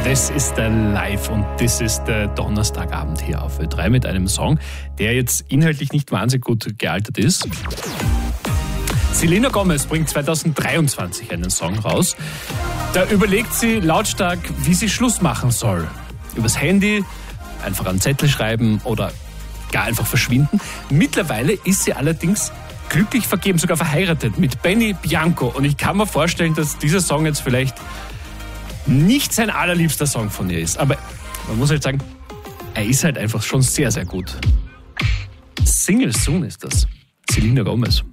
Das ist der Live und das ist der Donnerstagabend hier auf Ö3 mit einem Song, der jetzt inhaltlich nicht wahnsinnig gut gealtert ist. Selena Gomez bringt 2023 einen Song raus. Da überlegt sie lautstark, wie sie Schluss machen soll. Übers Handy, einfach einen Zettel schreiben oder gar einfach verschwinden. Mittlerweile ist sie allerdings glücklich vergeben, sogar verheiratet mit Benny Bianco. Und ich kann mir vorstellen, dass dieser Song jetzt vielleicht nicht sein allerliebster Song von ihr ist. Aber man muss halt sagen, er ist halt einfach schon sehr, sehr gut. Single Soon ist das. Selena Gomez.